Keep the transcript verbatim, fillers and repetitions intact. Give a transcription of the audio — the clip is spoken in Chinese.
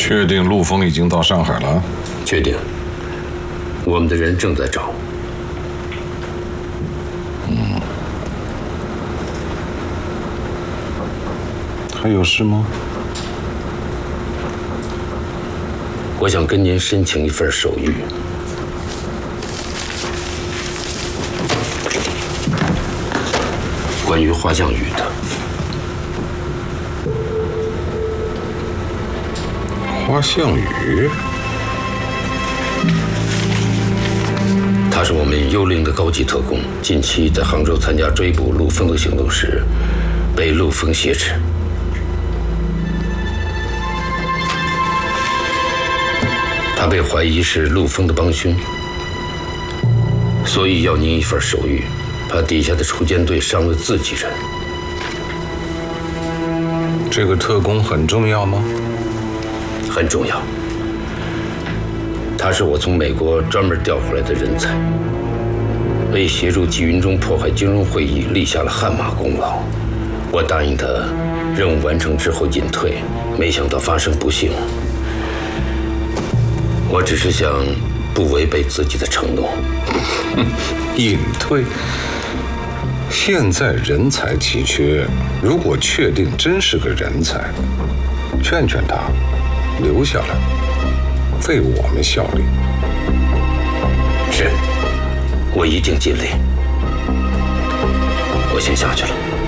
确定陆丰已经到上海了？ 确定。我们的人正在找。 嗯。还有事吗？ 我想跟您申请一份手谕。 关于花向宇的。 花向宇， 他是我们幽灵的高级特工，近期在杭州参加追捕陆丰的行动时，被陆丰挟持。他被怀疑是陆丰的帮凶，所以要您一份手谕。 怕底下的锄奸队伤了自己人。 这个特工很重要吗？ 很重要。他是我从美国专门调回来的人才，为协助纪云中破坏金融会议立下了汗马功劳。我答应他，任务完成之后隐退，没想到发生不幸。我只是想不违背自己的承诺。 隐退。 现在人才奇缺，如果确定真是个人才，劝劝他留下来，为我们效力。 是，我一定尽力。我先下去了。